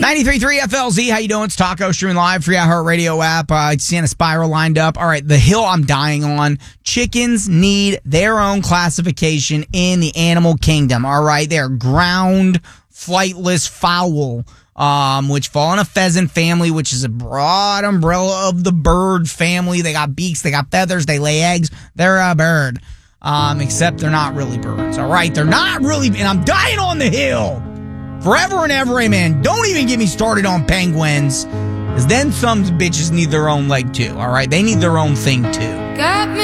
93.3 FLZ, how you doing? It's Taco streaming live for your iHeartRadio app. Santa Spiral lined up. All right, the hill I'm dying on. Chickens need their own classification in the animal kingdom. All right, they're ground flightless fowl, which fall in a pheasant family, which is a broad umbrella of the bird family. They got beaks, they got feathers, they lay eggs. They're a bird, except they're not really birds. All right, they're not really, and I'm dying on the hill. Forever and ever, amen. Don't even get me started on penguins, because then some bitches need their own leg too, all right? They need their own thing too.